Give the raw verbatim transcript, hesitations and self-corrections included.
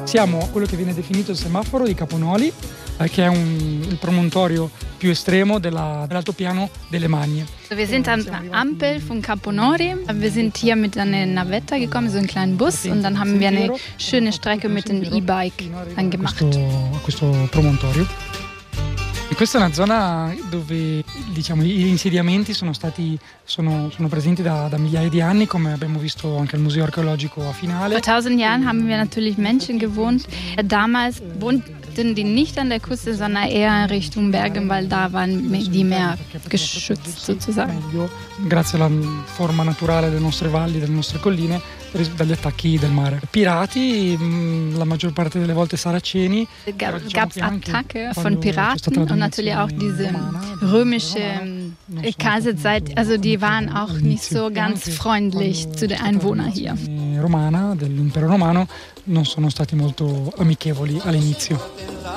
Siamo a quello che viene definito il semaforo di Caponoli, eh, che è un, il promontorio più estremo della, dell'altopiano delle Magne. Wir sind an der Ampel von Caponori. Wir sind hier mit einer Navetta gekommen, so einen kleinen Bus, und dann haben wir eine schöne Strecke mit dem E-Bike dann gemacht. A questo promontorio. E questa è una zona dove, diciamo, gli insediamenti sono stati sono, sono presenti da, da migliaia di anni, come abbiamo visto anche al Museo Archeologico a Finale. Vor tausend Jahren haben wir natürlich Menschen gewohnt. Damals wohnten die nicht an der Küste, sondern eher in Richtung Bergen, weil da waren die mehr geschützt sozusagen. Grazie alla forma naturale delle nostre valli, delle nostre colline, dagli attacchi del mare. Pirati, la maggior parte delle volte saraceni. Gab es Attacke von Piraten und natürlich auch diese römische Kaiserzeit. Also die waren auch nicht so ganz freundlich zu den Einwohnern hier. Romana, dell'impero romano, non sono stati molto amichevoli all'inizio.